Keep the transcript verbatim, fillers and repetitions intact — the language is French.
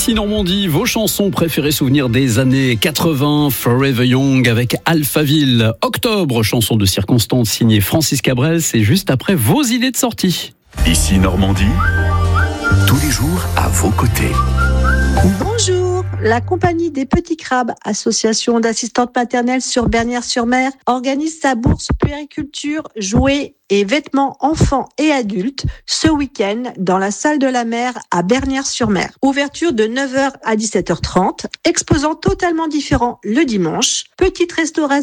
Ici Normandie, vos chansons préférées souvenirs des années quatre-vingts, Forever Young avec Alphaville. Octobre, chanson de circonstance signée Francis Cabrel, c'est juste après vos idées de sortie. Ici Normandie, tous les jours à vos côtés. Bonjour, la compagnie des Petits Crabes, association d'assistantes maternelles sur Bernières-sur-Mer, organise sa bourse puériculture, jouets et vêtements enfants et adultes ce week-end dans la salle de la mer à Bernières-sur-Mer. Ouverture de neuf heures à dix-sept heures trente, exposant totalement différent le dimanche, petite restauration